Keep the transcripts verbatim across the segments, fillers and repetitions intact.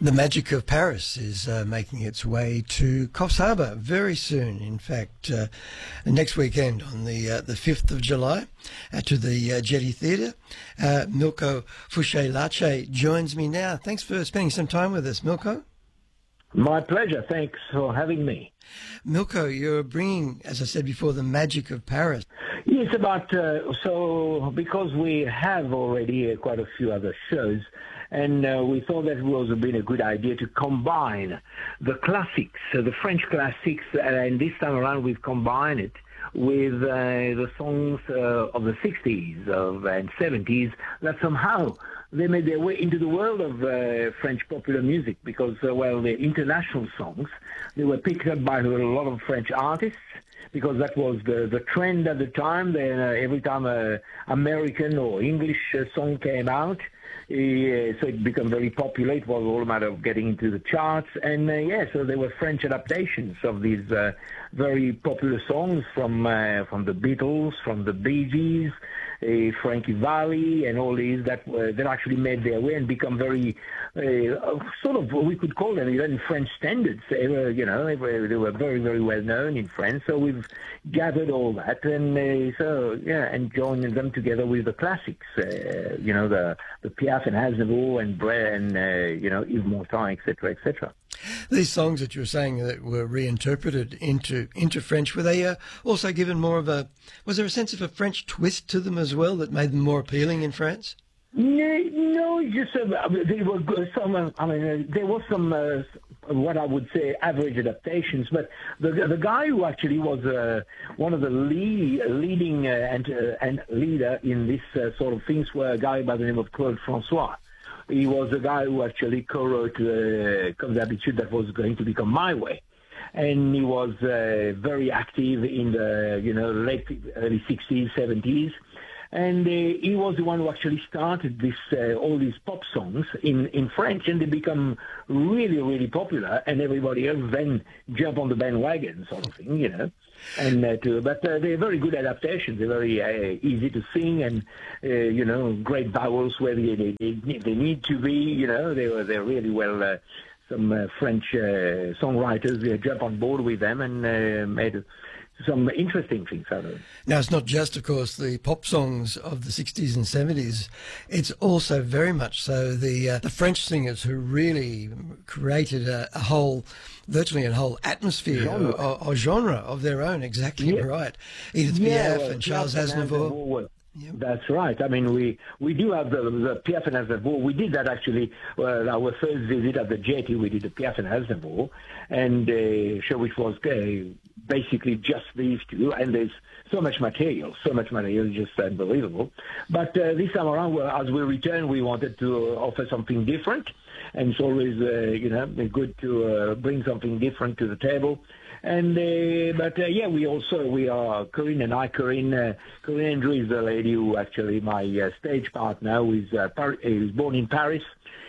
The Magic of Paris is uh, making its way to Coffs Harbour very soon. In fact, uh, next weekend on the uh, the fifth of July uh, to the uh, Jetty Theatre. Uh, Milko Fouché-Lache joins me now. Thanks for spending some time with us, Milko. My pleasure. Thanks for having me. Milko, you're bringing, as I said before, the Magic of Paris. Yes, about uh, so because we have already uh, quite a few other shows, and uh, we thought that it was been a good idea to combine the classics, uh, the French classics, uh, and this time around we've combined it with uh, the songs uh, of the sixties of, and seventies that somehow they made their way into the world of uh, French popular music because, uh, well, the international songs, they were picked up by a lot of French artists because that was the, the trend at the time. Then uh, every time a American or English uh, song came out, Uh, so it became very popular. It was all a matter of getting into the charts. And, uh, yeah, so there were French adaptations of these uh, very popular songs from uh, from the Beatles, from the Bee Gees, uh, Frankie Valli, and all these that, uh, that actually made their way and become very, uh, sort of, we could call them even French standards. They were, you know, they were, they were very, very well known in France. So we've gathered all that and uh, so, yeah, and joined them together with the classics, uh, you know, the, the Piaf and Aznavour and Brel and, uh, you know, Yves Montand, et cetera, et cetera. These songs that you were saying that were reinterpreted into into French, were they uh, also given more of a, was there a sense of a French twist to them as well that made them more appealing in France? No, no, just uh, there were some. Uh, I mean, uh, there was some uh, what I would say average adaptations. But the the guy who actually was uh, one of the lead, leading uh, and uh, and leader in this uh, sort of things were a guy by the name of Claude François. He was a guy who actually co-wrote uh, Comme d'habitude that was going to become My Way. And he was uh, very active in the, you know, late early sixties, seventies. And uh, he was the one who actually started this, uh, all these pop songs in, in French, and they become really, really popular, and everybody else then jump on the bandwagon sort of thing, you know. And uh, to, but uh, they're very good adaptations. They're very uh, easy to sing, and uh, you know, great vowels where they, they they need to be. You know, they were they're really well. Uh, some uh, French uh, songwriters uh, jump on board with them and uh, made some interesting things out of it. Now, it's not just, of course, the pop songs of the sixties and seventies. It's also very much so the uh, the French singers who really created a, a whole, virtually a whole atmosphere genre. Or, or genre of their own. Exactly yeah. right. Edith yeah, Piaf well, and Charles Piaf and Aznavour. Aznavour. Yep. That's right. I mean, we, we do have the, the Piaf and Aznavour. We did that actually. Well, our first visit at the Jetty, we did the Piaf and Aznavour, and uh, show which was uh, basically just these two. And there's so much material, so much material, just unbelievable. But uh, this time around, well, as we return, we wanted to offer something different, and it's always, uh, you know, good to uh, bring something different to the table. And uh, but uh, yeah, we also we are Corinne and I. Corinne uh, Corinne Andrew is the lady who actually my uh, stage partner, who is uh, Par- is born in Paris,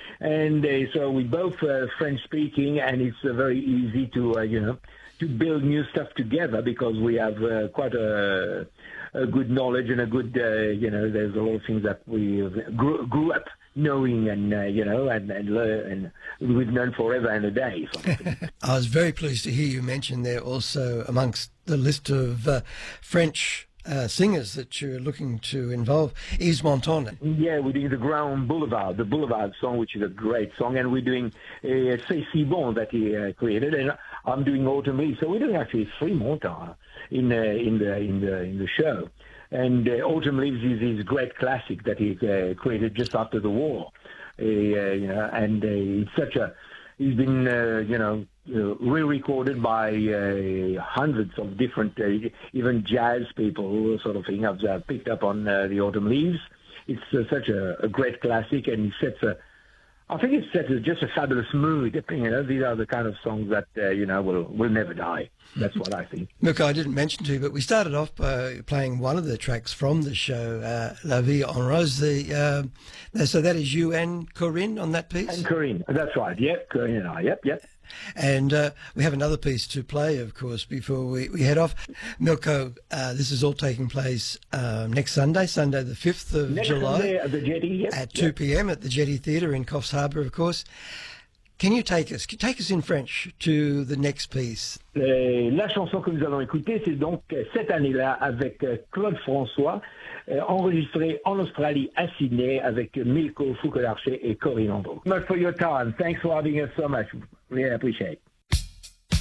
and uh, so we both uh, French speaking, and it's uh, very easy to uh, you know to build new stuff together because we have uh, quite a, a good knowledge and a good uh, you know there's a lot of things that we grew, grew up knowing and, uh, you know, and, and learn, and we've known forever and a day. Sort of thing. I was very pleased to hear you mention there also amongst the list of uh, French uh, singers that you're looking to involve, Yves Montand. Yeah, we're doing the Grand Boulevard, the Boulevard song, which is a great song, and we're doing uh, C'est si bon that he uh, created, and I'm doing Autumn Leaves. So we're doing actually three Montand in, uh, in, the, in, the, in the show. And uh, Autumn Leaves is his great classic that he uh, created just after the war. Uh, you know, and uh, it's such a, he's been, uh, you know, uh, re-recorded by uh, hundreds of different, uh, even jazz people, sort of thing, have uh, picked up on uh, the Autumn Leaves. It's uh, such a, a great classic, and he sets a, I think it sets just a fabulous mood. You know, these are the kind of songs that, uh, you know, will will never die. That's what I think. Look, I didn't mention to you, but we started off by playing one of the tracks from the show, uh, La Vie en Rose. The, uh, so that is you and Corinne on that piece? And Corinne, that's right. Yep, Corinne and I, yep, yep. And uh, we have another piece to play, of course, before we, we head off. Milko, uh, this is all taking place um, next Sunday, Sunday the fifth of next July. Sunday at the Jetty, yep, at two p.m. at the Jetty Theatre in Coffs Harbour, of course. Can you take us, take us in French to the next piece? Et la chanson que nous allons écouter, c'est donc cette année-là avec Claude François, euh, enregistrée en Australie à Sydney avec Milko Foucault-Larcher et Corinne Andrew. Much for your time. Thanks for having us so much. We appreciate it.